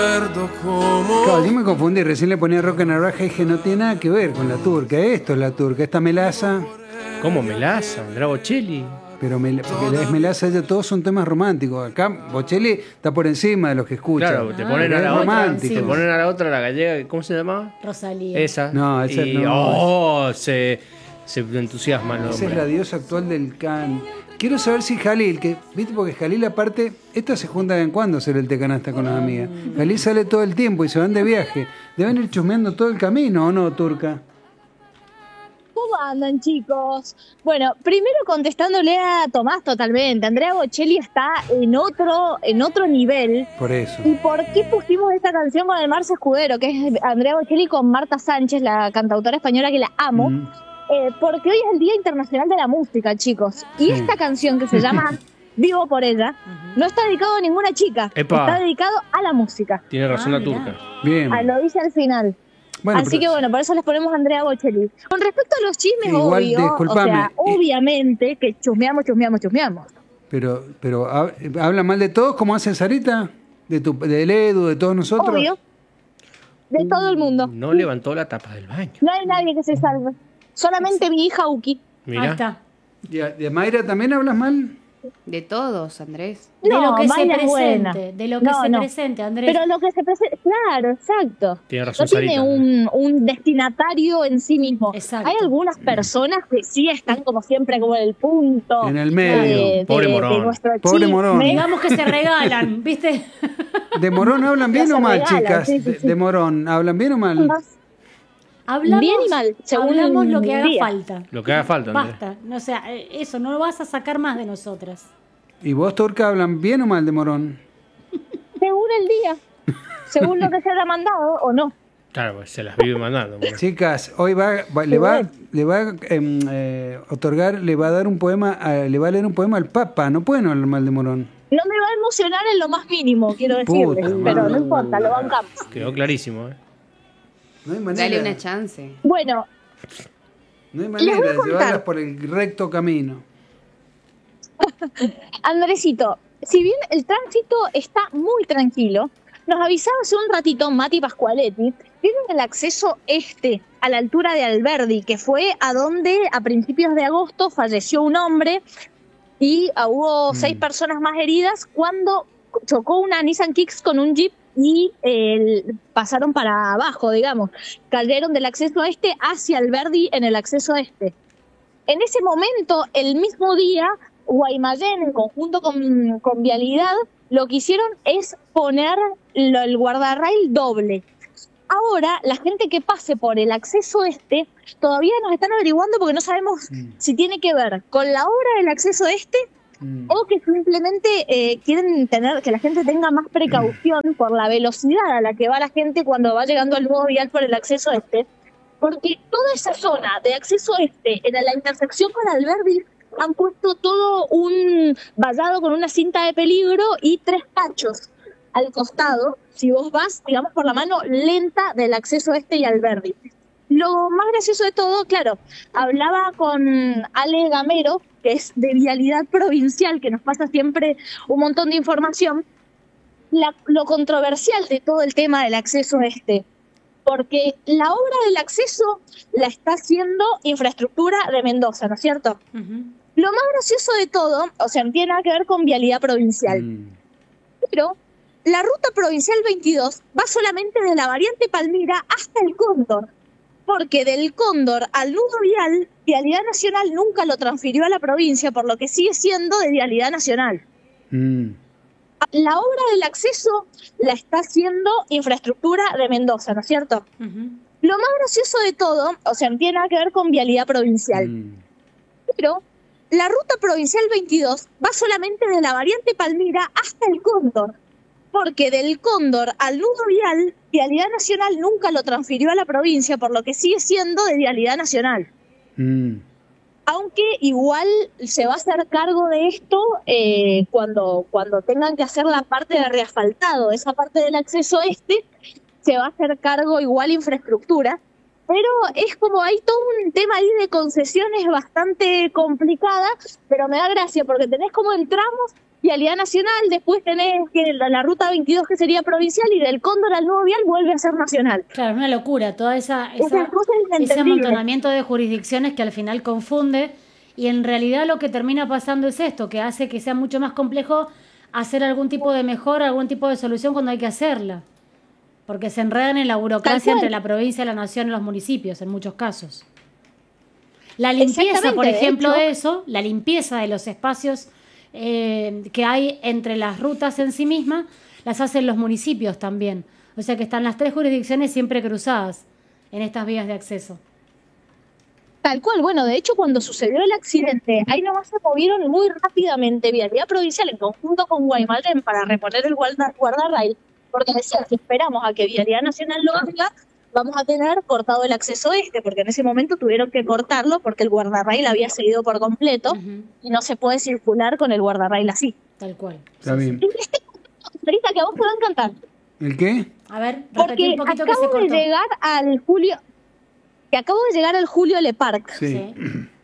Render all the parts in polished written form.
Claro, yo me confundí, recién le ponía Rock en la Raja y dije, no tiene nada que ver con la turca, esto es la turca, esta melaza. ¿Cómo melaza? Andrea Bocelli. Pero porque es melaza, todos son temas románticos. Acá Bocelli está por encima de los que escuchan. Claro, te ponen a la otra. Te ponen a la otra, la gallega, ¿cómo se llama? Rosalía. Esa. No, esa no. Se entusiasman los Esa es la diosa actual del can. Quiero saber si Jalil, viste, porque Jalil aparte, esta se junta de vez en cuando a hacer el tecanasta con las amigas. Jalil sale todo el tiempo y se van de viaje. Deben ir chusmeando todo el camino, ¿o no, turca? ¿Cómo andan, chicos? Bueno, primero contestándole a Tomás totalmente. Andrea Bocelli está en otro nivel. Por eso. ¿Y por qué pusimos esta canción con el Marce Escudero, que es Andrea Bocelli con Marta Sánchez, la cantautora española que la amo? Porque hoy es el Día Internacional de la Música, chicos. Y esta canción que se llama Vivo por ella no está dedicado a ninguna chica. Epa. Está dedicado a la música. Tiene razón la turca. Bien. Lo dice al final. Bueno, así que bueno, por eso les ponemos a Andrea Bocelli. Con respecto a los chismes, igual, obvio, disculpame, o sea, obviamente que chusmeamos. Pero habla mal de todos, como hace Sarita, del Edu, de todos nosotros. Obvio. De todo el mundo. No levantó la tapa del baño. No hay nadie que se salve. Solamente mi hija Uki. Mirá. Ahí está. ¿De Mayra también hablas mal? De todos, Andrés. De lo que se Mayra es buena. presente. De lo que se presente, Andrés. Pero lo que se presente, claro, exacto. Tiene razón, no tiene Sarita. un destinatario en sí mismo. Exacto. Hay algunas personas que sí están como siempre como en el punto. En el medio. Pobre Morón. Pobre Morón. Digamos que se regalan, ¿viste? ¿De Morón hablan bien Ya o se mal, regalan, chicas? sí. De Morón, ¿hablan bien o mal? Hablamos, bien y mal, según hablamos lo que el haga día. falta. Lo que haga falta, Andrés. Basta. O sea, eso, no lo vas a sacar más de nosotras. ¿Y vos, turca, hablan bien o mal de Morón? Según el día. Según lo que se haya mandado o no. Claro, pues se las vive mandando. Morón. Chicas, hoy le va a dar un poema, le va a leer un poema al Papa. No pueden hablar mal de Morón. No me va a emocionar en lo más mínimo, quiero decirles. Puta Pero madre. no importa, lo bancamos. Quedó clarísimo, ¿eh? No hay manera, Dale una chance. Bueno, no hay Les voy manera a de contar. llevarlas por el recto camino. Andresito, si bien el tránsito está muy tranquilo, nos avisaba hace un ratito Mati Pascualetti, tienen el acceso a la altura de Alberdi, que fue a donde a principios de agosto falleció un hombre y hubo 6 personas más heridas cuando chocó una Nissan Kicks con un Jeep y pasaron para abajo, digamos. Cayeron del acceso hacia Alberdi en el acceso En ese momento, el mismo día, Guaymallén, en conjunto con Vialidad, lo que hicieron es poner el guardarrail doble. Ahora, la gente que pase por el acceso todavía nos están averiguando porque no sabemos si tiene que ver con la obra del acceso o que simplemente quieren que la gente tenga más precaución por la velocidad a la que va la gente cuando va llegando al nuevo vial por el acceso porque toda esa zona de acceso en la intersección con Alberdi han puesto todo un vallado con una cinta de peligro y 3 cachos al costado, si vos vas, digamos, por la mano lenta del acceso y Alberdi. Lo más gracioso de todo, claro, hablaba con Ale Gamero, que es de Vialidad Provincial, que nos pasa siempre un montón de información, lo controversial de todo el tema del acceso porque la obra del acceso la está haciendo Infraestructura de Mendoza, ¿no es cierto? Lo más gracioso de todo, o sea, no tiene nada que ver con Vialidad Provincial, pero la ruta provincial 22 va solamente de la variante Palmira hasta el Cóndor, porque del Cóndor al nudo vial, Vialidad Nacional nunca lo transfirió a la provincia, por lo que sigue siendo de Vialidad Nacional. La obra del acceso la está haciendo Infraestructura de Mendoza, ¿no es cierto? Lo más gracioso de todo, o sea, no tiene nada que ver con Vialidad Provincial, pero la ruta provincial 22 va solamente de la variante Palmira hasta el Cóndor, porque del Cóndor al nudo vial, Vialidad Nacional nunca lo transfirió a la provincia, por lo que sigue siendo de Vialidad Nacional. Aunque igual se va a hacer cargo de esto cuando tengan que hacer la parte de reasfaltado, esa parte del acceso se va a hacer cargo igual Infraestructura, pero es como hay todo un tema ahí de concesiones bastante complicada, pero me da gracia porque tenés como entramos Vialidad nacional, después tenés que la ruta 22 que sería provincial y del Cóndor al nuevo vial vuelve a ser nacional. Claro, es una locura, toda Esa cosa es ese inentendible. amontonamiento de jurisdicciones que al final confunde y en realidad lo que termina pasando es esto, que hace que sea mucho más complejo hacer algún tipo de mejora, algún tipo de solución cuando hay que hacerla. Porque se enredan en la burocracia entre la provincia, la nación y los municipios en muchos casos. La limpieza, por ejemplo, de eso, la limpieza de los espacios que hay entre las rutas en sí mismas, las hacen los municipios también. O sea que están las tres jurisdicciones siempre cruzadas en estas vías de acceso. Tal cual, bueno, de hecho cuando sucedió el accidente, ahí nomás se movieron muy rápidamente Vialidad Provincial en conjunto con Guaymallén para reponer el guardarrail, porque decían, si esperamos a que Vialidad Nacional lo haga, vamos a tener cortado el acceso porque en ese momento tuvieron que cortarlo porque el guardarrail había cedido por completo y no se puede circular con el guardarrail así. Tal cual. Está bien. Marita, que a vos te va a encantar. ¿El qué? A ver, repetí Porque un poquito que se acabo de cortó. llegar al Julio Le Parc. Sí.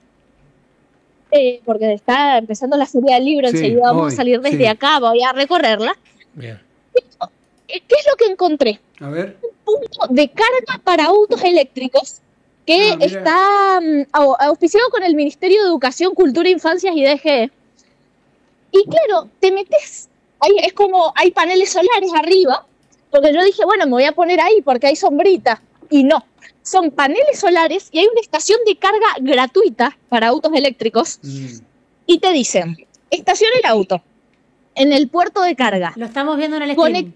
Porque está empezando la feria del libro, Sí, enseguida vamos hoy, a salir desde sí. acá, voy a recorrerla. Bien. ¿Qué es lo que encontré? A ver. Punto de carga para autos eléctricos que mira. está auspiciado con el Ministerio de Educación, Cultura, Infancias y DGE. Y claro, te metes, ahí es como hay paneles solares arriba, porque yo dije, bueno, me voy a poner ahí porque hay sombrita. Y no, son paneles solares y hay una estación de carga gratuita para autos eléctricos. Y te dicen, estaciona el auto en el puerto de carga. Lo estamos viendo en el streaming.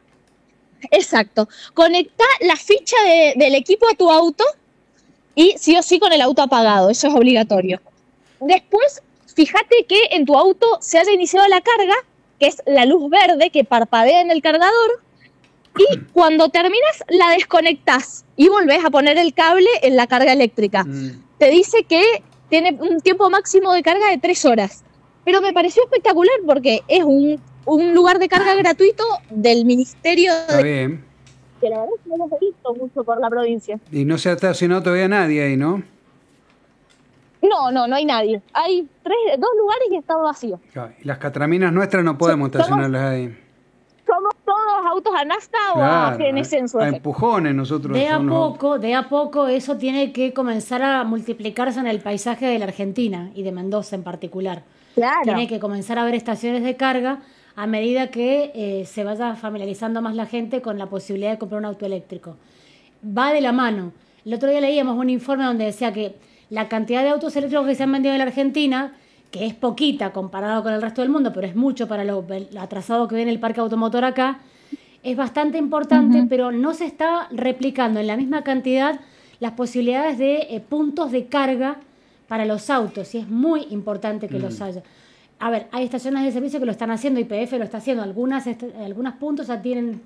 Conecta la ficha del equipo a tu auto y sí o sí con el auto apagado, eso es obligatorio. Después, fíjate que en tu auto se haya iniciado la carga, que es la luz verde que parpadea en el cargador, y cuando terminas la desconectás y volvés a poner el cable en la carga eléctrica. Te dice que tiene un tiempo máximo de carga de 3 horas. Pero me pareció espectacular porque es un lugar de carga gratuito del Ministerio Está bien. que la verdad es que no lo he visto mucho por la provincia. Y no se ha estacionado todavía nadie ahí, ¿no? No hay nadie. Hay 2 lugares y está vacío. Y las catraminas nuestras no podemos estacionarlas ahí. Somos todos autos a nafta o a GNC en su a defecto. empujones nosotros. De a poco eso tiene que comenzar a multiplicarse en el paisaje de la Argentina y de Mendoza en particular. Claro. Tiene que comenzar a haber estaciones de carga a medida que se vaya familiarizando más la gente con la posibilidad de comprar un auto eléctrico. Va de la mano. El otro día leíamos un informe donde decía que la cantidad de autos eléctricos que se han vendido en la Argentina, que es poquita comparado con el resto del mundo, pero es mucho para lo atrasado que viene el parque automotor acá, es bastante importante, pero no se está replicando en la misma cantidad las posibilidades de puntos de carga para los autos, y es muy importante que los haya. A ver, hay estaciones de servicio que lo están haciendo, YPF lo está haciendo, algunos puntos ya tienen